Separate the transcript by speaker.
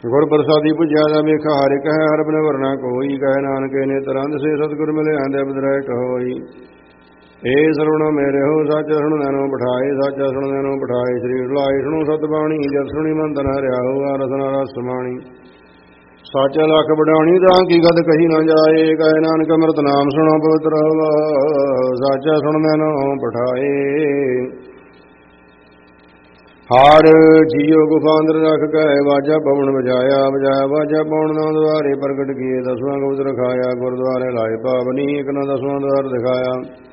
Speaker 1: ਗੁਰ ਪ੍ਰਸਾਦੀ ਪੁੱਜਿਆ ਦਾ ਵੇਖਾ ਹਰਿ ਕਹਿ ਹਰ ਬਿਨ ਵਰਨਾ ਕੋਈ ਕਹਿ ਨਾਨਕੇ ਨੇ ਤਰੰਦ ਸੇ ਸਤਿਗੁਰ ਮਿਲੇ ਆਂਦੇ ਬਦਰੈ ਕਹੋਈ ਏ ਸਰਵਣ ਮੇਰੇ ਹੋ ਸੱਚ ਸੁਣ ਨੈਨੋ ਬਿਠਾਏ ਸੱਚ ਸੁਣ ਨੈਨੋ ਬਿਠਾਏ ਸ੍ਰੀ ਲਾਏ ਸੁਣੋ ਸਤ ਬਾਣੀ ਜਦ ਸੁਣੀ ਮਨ ਤਨ ਹਰਿਆ ਹੋਆ ਰਸਨਾ ਰਸ ਸਮਾਣੀ ਸੱਚ ਲੱਖ ਵਡਾਣੀ ਤਾਂ ਕੀ ਗਦ ਕਹੀ ਨਾ ਜਾਏ ਕਹਿ ਨਾਨਕ ਅੰਮ੍ਰਿਤ ਨਾਮ ਸੁਣੋ ਪਵਿੱਤਰ ਹੋਵਾ ਸੱਚ ਸੁਣ ਨੈਨੋ ਬਿਠਾਏ ਹਾਰ ਜੀਓ ਗੁਫਾ ਅੰਦਰ ਰੱਖ ਕੇ ਵਾਜਾ ਪਵਨ ਵਜਾਇਆ ਵਜਾਇਆ ਵਾਜਾ ਪਵਨ ਨਾ ਦੁਆਰੇ ਪ੍ਰਗਟ ਕੀਏ ਦਸਵਾਂ ਗੁਪਤ ਰਖਾਇਆ ਗੁਰਦੁਆਰੇ ਲਾਏ ਪਾਵਨੀ ਇੱਕ ਨਾ ਦਸਵਾਂ ਦੁਆਰ ਦਿਖਾਇਆ